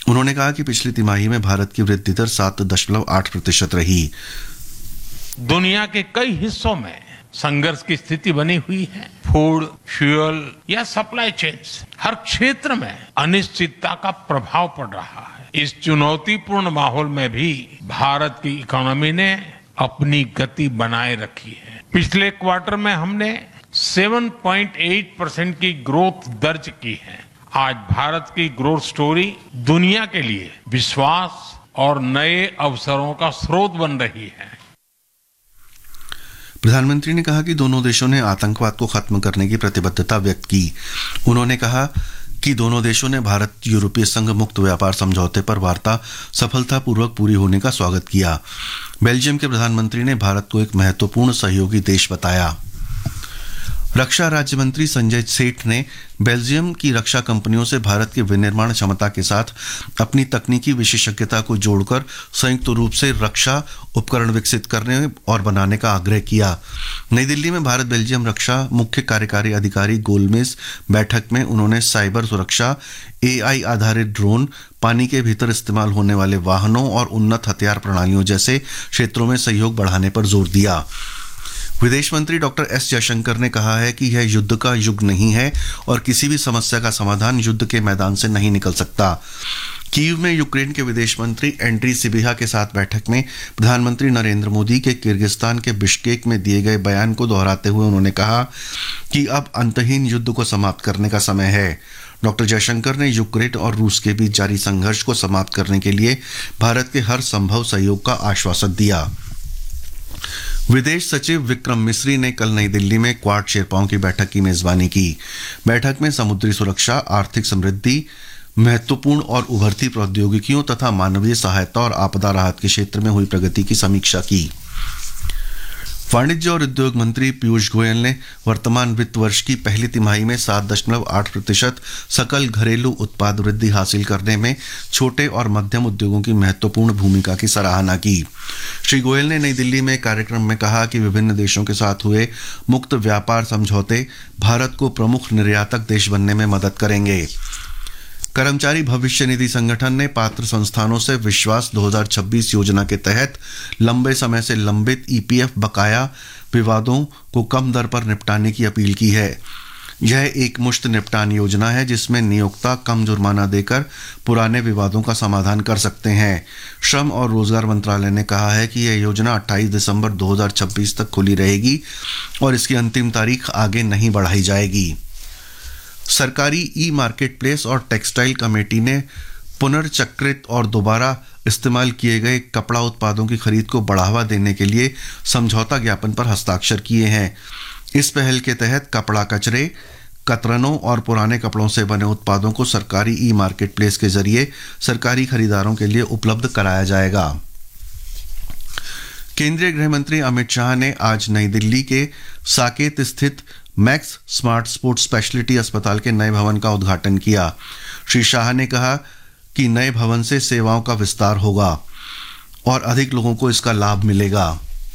उन्होंने कहा कि पिछली तिमाही में भारत की वृद्धि दर 7.8% रही। दुनिया के कई हिस्सों में संघर्ष की स्थिति बनी हुई है। फूड, फ्यूल या सप्लाई चेन्स, हर क्षेत्र में अनिश्चितता का प्रभाव पड़ रहा है। इस चुनौतीपूर्ण माहौल में भी भारत की इकोनॉमी ने अपनी गति बनाए रखी है। पिछले क्वार्टर में हमने 7.8% की ग्रोथ दर्ज की है। आज भारत की ग्रोथ स्टोरी दुनिया के लिए विश्वास और नए अवसरों का स्रोत बन रही है। प्रधानमंत्री ने कहा कि दोनों देशों ने आतंकवाद को खत्म करने की प्रतिबद्धता व्यक्त की। उन्होंने कहा कि दोनों देशों ने भारत यूरोपीय संघ मुक्त व्यापार समझौते पर वार्ता सफलतापूर्वक पूरी होने का स्वागत किया। बेल्जियम के प्रधानमंत्री ने भारत को एक महत्वपूर्ण सहयोगी देश बताया। रक्षा राज्य मंत्री संजय सेठ ने बेल्जियम की रक्षा कंपनियों से भारत की विनिर्माण क्षमता के साथ अपनी तकनीकी विशेषज्ञता को जोड़कर संयुक्त रूप से रक्षा उपकरण विकसित करने और बनाने का आग्रह किया। नई दिल्ली में भारत बेल्जियम रक्षा मुख्य कार्यकारी अधिकारी गोलमेज बैठक में उन्होंने साइबर सुरक्षा, AI आधारित ड्रोन, पानी के भीतर इस्तेमाल होने वाले वाहनों और उन्नत हथियार प्रणालियों जैसे क्षेत्रों में सहयोग बढ़ाने पर जोर दिया। विदेश मंत्री डॉक्टर एस जयशंकर ने कहा है कि यह युद्ध का युग नहीं है और किसी भी समस्या का समाधान युद्ध के मैदान से नहीं निकल सकता। कीव में यूक्रेन के विदेश मंत्री एंड्री सिबिहा के साथ बैठक में प्रधानमंत्री नरेंद्र मोदी के किर्गिस्तान के बिश्केक में दिए गए बयान को दोहराते हुए उन्होंने कहा कि अब अंतहीन युद्ध को समाप्त करने का समय है। डॉक्टर जयशंकर ने यूक्रेन और रूस के बीच जारी संघर्ष को समाप्त करने के लिए भारत के हर संभव सहयोग का आश्वासन दिया। विदेश सचिव विक्रम मिस्री ने कल नई दिल्ली में क्वाड शेरपाओं की बैठक की मेजबानी की। बैठक में समुद्री सुरक्षा, आर्थिक समृद्धि, महत्वपूर्ण और उभरती प्रौद्योगिकियों तथा मानवीय सहायता और आपदा राहत के क्षेत्र में हुई प्रगति की समीक्षा की। वाणिज्य और उद्योग मंत्री पीयूष गोयल ने वर्तमान वित्त वर्ष की पहली तिमाही में 7.8% सकल घरेलू उत्पाद वृद्धि हासिल करने में छोटे और मध्यम उद्योगों की महत्वपूर्ण भूमिका की सराहना की। श्री गोयल ने नई दिल्ली में कार्यक्रम में कहा कि विभिन्न देशों के साथ हुए मुक्त व्यापार समझौते भारत को प्रमुख निर्यातक देश बनने में मदद करेंगे। कर्मचारी भविष्य निधि संगठन ने पात्र संस्थानों से विश्वास 2026 योजना के तहत लंबे समय से लंबित EPF बकाया विवादों को कम दर पर निपटाने की अपील की है। यह एक मुश्त निपटान योजना है जिसमें नियोक्ता कम जुर्माना देकर पुराने विवादों का समाधान कर सकते हैं। श्रम और रोजगार मंत्रालय ने कहा है कि यह योजना 28 दिसंबर 2026 तक खुली रहेगी और इसकी अंतिम तारीख आगे नहीं बढ़ाई जाएगी। सरकारी ई-मार्केट प्लेस और टेक्सटाइल कमेटी ने पुनर्चक्रित और दोबारा इस्तेमाल किए गए कपड़ा उत्पादों की खरीद को बढ़ावा देने के लिए समझौता ज्ञापन पर हस्ताक्षर किए हैं। इस पहल के तहत कपड़ा कचरे, कतरनों और पुराने कपड़ों से बने उत्पादों को सरकारी ई-मार्केट प्लेस के जरिए सरकारी खरीदारों के लिए उपलब्ध कराया जाएगा। केंद्रीय गृह मंत्री अमित शाह ने आज नई दिल्ली के साकेत स्थित मैक्स स्मार्ट स्पोर्ट्स स्पेशलिटी अस्पताल के नए भवन का उद्घाटन किया। श्री शाह ने कहा कि नए भवन से सेवाओं का विस्तार होगा और अधिक लोगों को इसका लाभ मिलेगा।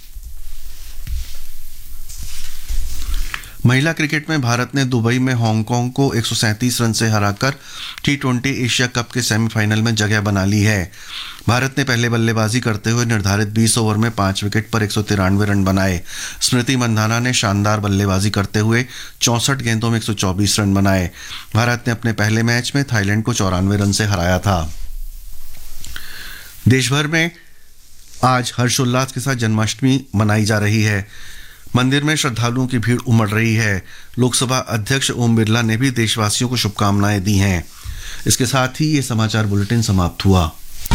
महिला क्रिकेट में भारत ने दुबई में हांगकांग को 137 रन से हराकर T20 एशिया कप के सेमीफाइनल में जगह बना ली है। भारत ने पहले बल्लेबाजी करते हुए निर्धारित 20 ओवर में 5 विकेट पर 193 रन बनाए। स्मृति मंधाना ने शानदार बल्लेबाजी करते हुए 64 गेंदों में 124 रन बनाए। भारत ने अपने पहले मैच में थाईलैंड को 94 रन से हराया था। देश भर में आज हर्षोल्लास के साथ जन्माष्टमी मनाई जा रही है। मंदिर में श्रद्धालुओं की भीड़ उमड़ रही है। लोकसभा अध्यक्ष ओम बिरला ने भी देशवासियों को शुभकामनाएं दी हैं। इसके साथ ही ये समाचार बुलेटिन समाप्त हुआ।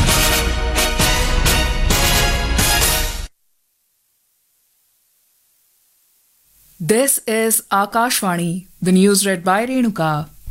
This is Akashvani, the news read by Renuka.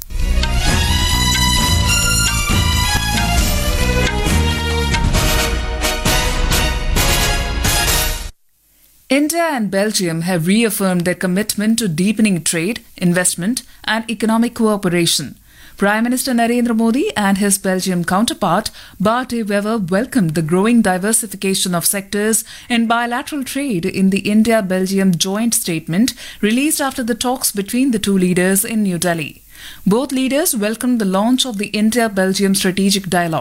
India and Belgium have reaffirmed their commitment to deepening trade, investment, and economic cooperation. Prime Minister Narendra Modi and his Belgian counterpart, Bart de Wever, welcomed the growing diversification of sectors in bilateral trade in the India-Belgium joint statement released after the talks between the two leaders in New Delhi. Both leaders welcomed the launch of the India-Belgium Strategic Dialogue.